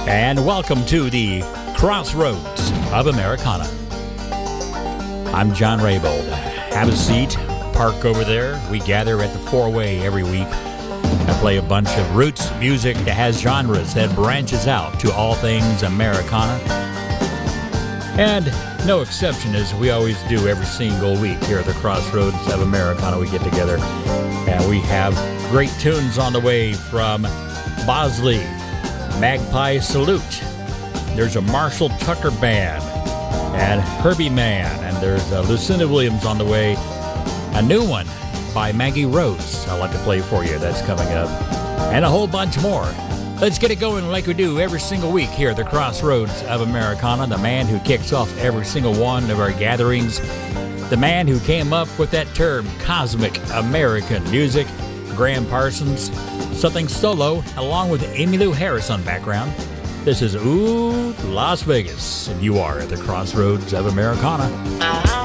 And welcome to the Crossroads of Americana. I'm John Raybold. Have a seat, park over there. We gather at the Four-Way every week. I play a bunch of roots music that has genres that branches out to all things Americana. And no exception, as we always do every single week here at the Crossroads of Americana. We get together and we have great tunes on the way from Bosley, Magpie Salute. There's a Marshall Tucker Band and Herbie Mann, and there's Lucinda Williams on the way. A new one by Maggie Rose I'd like to play for you. That's coming up. And a whole bunch more. Let's get it going like we do every single week here at the Crossroads of Americana. The man who kicks off every single one of our gatherings. The man who came up with that term, Cosmic American Music. Graham Parsons. Something solo, along with Emmylou Harris on background. This is Ooh, Las Vegas, and you are at the Crossroads of Americana.